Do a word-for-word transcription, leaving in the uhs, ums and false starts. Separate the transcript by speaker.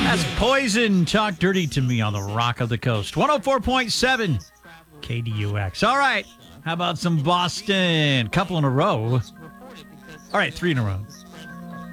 Speaker 1: That's Poison. Talk dirty to me on the Rock of the Coast. one oh four point seven K D U X. All right. How about some Boston? Couple in a row. All right, three in a row.